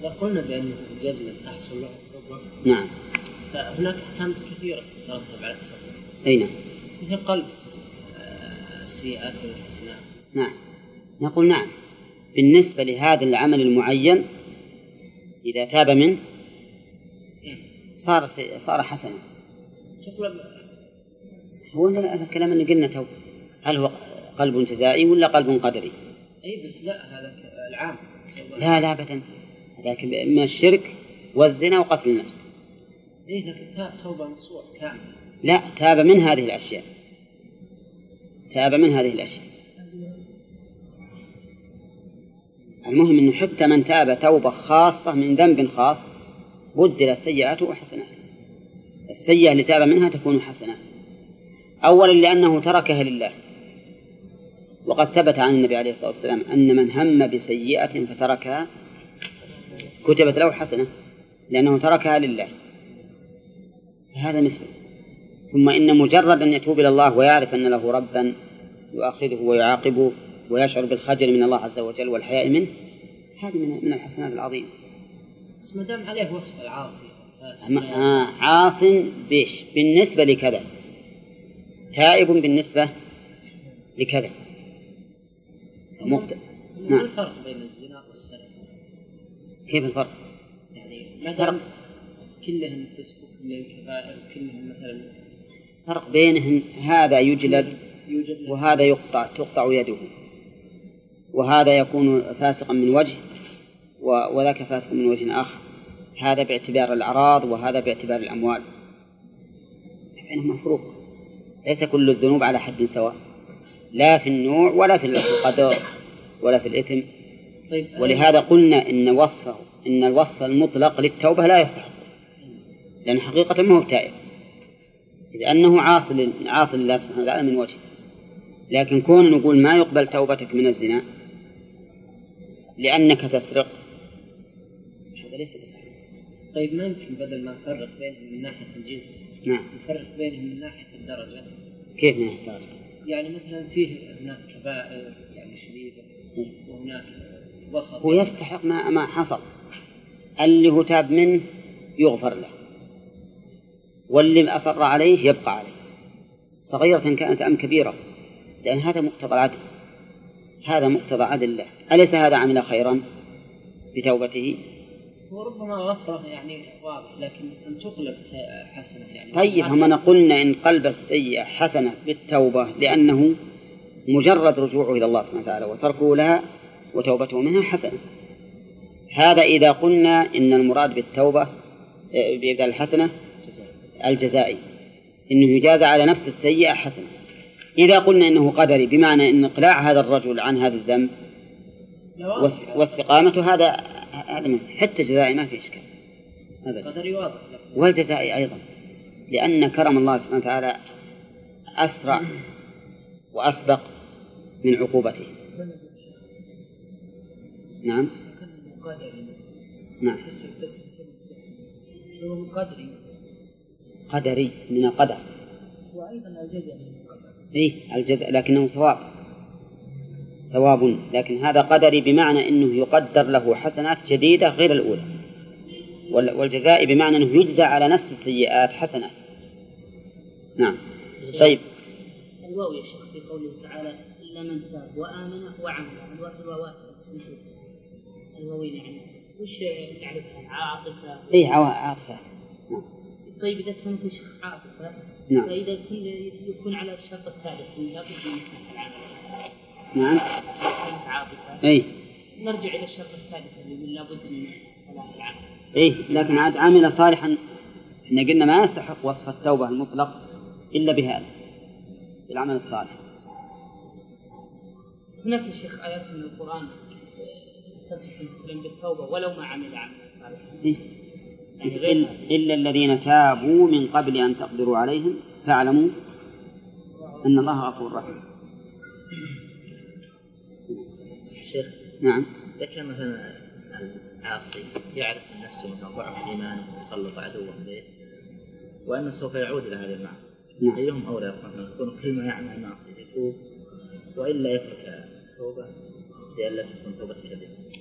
إذا قلنا بأن الجزم تحصل له التوبة نعم فهناك أحكام كثيرة تترتب على التوبة. أي نعم مثل قلب السيئات والحسنات. نعم نقول نعم بالنسبة لهذا العمل المعين إذا تاب منه صار حسنا. هو هذا الكلام اللي قلنا توبة، هل هو قلب جزائي ولا قلب قدري؟ أي بس لا هذا العام. لا أبدا، لكن من الشرك والزنا وقتل النفس. إيه لكن تاب توبة نصوح كامل. لا، تاب من هذه الأشياء، تاب من هذه الأشياء. المهم أنه حتى من تاب توبة خاصة من ذنب خاص بدل سيئاته وحسنات. السيئة اللي تاب منها تكون حسنات، أولا لأنه تركها لله، وقد ثبت عن النبي عليه الصلاة والسلام أن من هم بسيئة فتركها كتبت له حسنة لأنه تركها لله، هذا مثله. ثم إن مجرد أن يتوب إلى الله ويعرف أن له ربا يؤاخذه ويعاقبه ويشعر بالخجل من الله عز وجل والحياء منه، هذه من الحسنات العظيمة. بس ما دام عليه وصف العاصي عاص بيش بالنسبة لكذا، تائب بالنسبة لكذا. ما الفرق بين الزنا والسرقة؟ كيف الفرق؟ يعني ما دام كلهم فسق وكلهم كبائر كلهم مثلا فرق بينهم، هذا يجلد وهذا تقطع يده، وهذا يكون فاسقا من وجه وذاك فاسق من وجه آخر، هذا باعتبار الأعراض وهذا باعتبار الأموال، بينهما فروق. ليس كل الذنوب على حد سواء، لا في النوع ولا في القدر ولا في الإثم. طيب ولهذا قلنا إن الوصف المطلق للتوبة لا يستحق، لأن حقيقة ما هو تائب، لأنه عاصي لله سبحانه وتعالى من وجه. لكن كون نقول ما يقبل توبتك من الزنا لأنك تسرق، هذا ليس بصحيح. طيب ما يمكن بدل ما نفرق بينهم من ناحية الجنس نفرق بينهم من ناحية الدرجة؟ كيف من ناحية الدرجة؟ يعني مثلا فيه هناك كبائر يعني شديدة وهناك وسط. هو يستحق ما حصل، اللي هو تاب منه يغفر له، واللي أصر عليه يبقى عليه، صغيرة كانت أم كبيرة، لأن هذا مقتضى العدل، هذا مقتضى عدل الله. أليس هذا عمل خيرا بتوبته؟ وربما غفرة يعني واضح، لكن أن تقلب حسنة يعني. طيب هم قلنا إن قلب السيئة حسنة بالتوبة لأنه مجرد رجوعه إلى الله سبحانه وتعالى وتركه لها وتوبته منها حسنة. هذا إذا قلنا إن المراد بالتوبة بإذا الحسنة الجزائي، إنه يجازى على نفس السيئة حسنة. إذا قلنا إنه قدري بمعنى إن إقلاع هذا الرجل عن هذا الذنب واستقامته هذا حتى جزائي ما في إشكال أبدا، والجزائي أيضا، لأن كرم الله سبحانه وتعالى أسرع وأسبق من عقوبته. نعم نعم قدري من القدر، وأيضا الجزاء الجزاء لكنه ثواب، لكن هذا قدري بمعنى أنه يقدر له حسنات جديدة غير الأولى، والجزاء بمعنى أنه يجزى على نفس السيئات حسنات. نعم. طيب الواو يا شيخ في قوله تعالى إلا من تاب وآمن وعمل، الواوات الواوين يعني وش تعرفها؟ عاطفة. عاطفة. طيب إذا كان في شيخ عاطفة فإذا يكون على الشرط السادس لا بد من صحة العمل. نعم. عاطفة. نرجع إلى الشرط السادس اللي لا بد من صلاح العمل. لكن عاد عمل صالحا، احنا قلنا ما يستحق وصف التوبة المطلق إلا بهذا العمل الصالح. هناك يا شيخ آيات من القرآن تصف مثلا بالتوبة ولو ما عمل عملا صالحا. إلا الذين تابوا من قبل أن تقدروا عليهم فاعلموا أن الله غفور رحيم. شيخ نعم. إذا كان مثلا العاصي يعرف من نفسه مثلا ضعف إيمانه وتسلط عدوه عليه وأنه سوف يعود إلى هذه المعصية، أيهم أولى يكون كل ما يعمل معصية يتوب وإلا يترك التوبة لئلا تكون توبة كذب؟